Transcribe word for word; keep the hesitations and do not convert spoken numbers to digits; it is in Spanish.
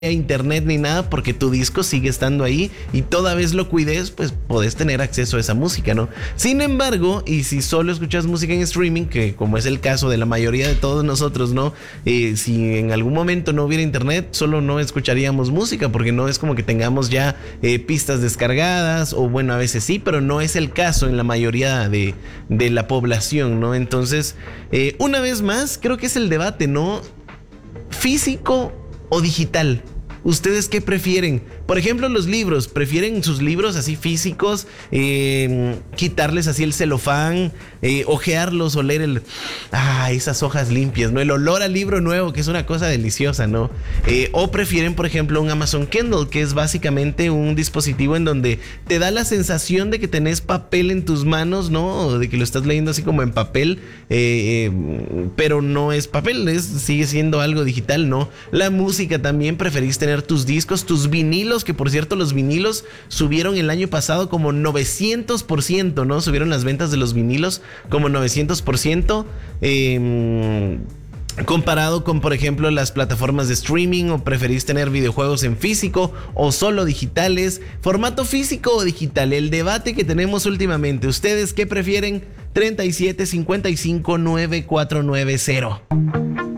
internet ni nada, porque tu disco sigue estando ahí y toda vez lo cuides, pues podés tener acceso a esa música, ¿no? Sin embargo, y si solo escuchas música en streaming, que como es el caso de la mayoría de todos nosotros, ¿no? Eh, si en algún momento no hubiera internet, solo no escucharíamos música, porque no es como que tengamos ya eh, pistas descargadas, o bueno, a veces sí, pero no es el caso en la mayoría de, de la población, ¿no? Entonces, eh, una vez más, creo que es el debate, ¿no? Físico o digital. ¿Ustedes qué prefieren? Por ejemplo, los libros. ¿Prefieren sus libros así físicos? Eh, quitarles así el celofán, eh, ojearlos, oler el... Ah, esas hojas limpias, ¿no? El olor al libro nuevo, que es una cosa deliciosa, ¿no? Eh, o prefieren, por ejemplo, un Amazon Kindle, que es básicamente un dispositivo en donde te da la sensación de que tenés papel en tus manos, ¿no? O de que lo estás leyendo así como en papel, eh, eh, pero no es papel, es, sigue siendo algo digital, ¿no? La música también, preferís tener tus discos, tus vinilos, que por cierto los vinilos subieron el año pasado como novecientos por ciento, ¿no? Subieron las ventas de los vinilos como novecientos por ciento. Eh, comparado con, por ejemplo, las plataformas de streaming. ¿O preferís tener videojuegos en físico o solo digitales? ¿Formato físico o digital? El debate que tenemos últimamente. ¿Ustedes qué prefieren? treinta y siete cincuenta y cinco nueve cuatro nueve cero.